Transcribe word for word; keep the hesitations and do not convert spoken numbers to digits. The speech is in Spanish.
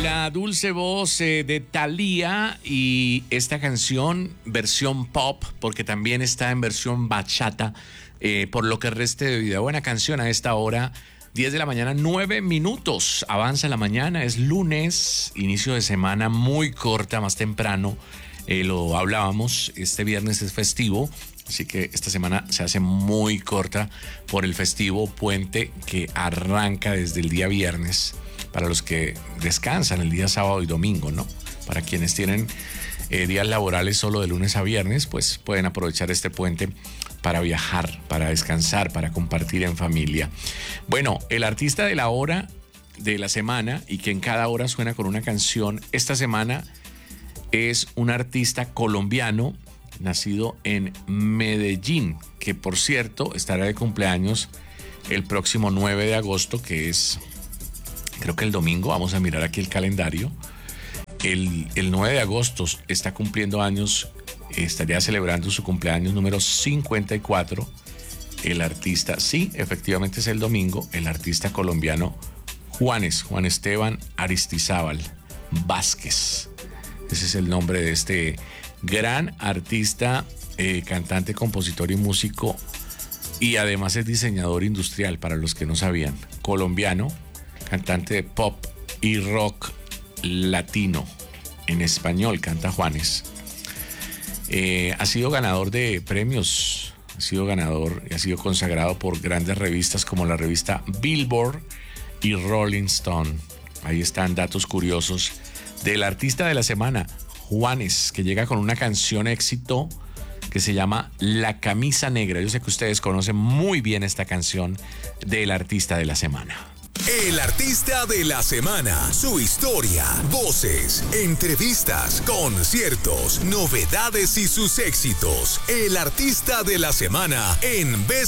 la dulce voz eh, de Thalía y esta canción, versión pop, porque también está en versión bachata, eh, por lo que reste de vida. Buena canción a esta hora, diez de la mañana, nueve minutos. Avanza la mañana, es lunes, inicio de semana muy corta, más temprano. Eh, lo hablábamos, este viernes es festivo, así que esta semana se hace muy corta por el festivo puente que arranca desde el día viernes para los que descansan el día sábado y domingo, ¿no? Para quienes tienen eh, días laborales solo de lunes a viernes, pues pueden aprovechar este puente para viajar, para descansar, para compartir en familia. Bueno, el artista de la hora, de la semana, y que en cada hora suena con una canción, esta semana es un artista colombiano nacido en Medellín, que por cierto estará de cumpleaños el próximo nueve de agosto, que es, creo que el domingo. Vamos a mirar aquí el calendario. El, el nueve de agosto está cumpliendo años, estaría celebrando su cumpleaños número cincuenta y cuatro. El artista, sí, efectivamente es el domingo, el artista colombiano Juanes, Juan Esteban Aristizábal Vázquez. Ese es el nombre de este gran artista, eh, cantante, compositor y músico, y además es diseñador industrial, para los que no sabían. Colombiano, cantante de pop y rock latino. En español canta Juanes. Eh, ha sido ganador de premios, ha sido ganador y ha sido consagrado por grandes revistas como la revista Billboard y Rolling Stone. Ahí están datos curiosos del artista de la semana, Juanes, que llega con una canción éxito que se llama La Camisa Negra. Yo sé que ustedes conocen muy bien esta canción del artista de la semana. El artista de la semana, su historia, voces, entrevistas, conciertos, novedades y sus éxitos. El artista de la semana en Vez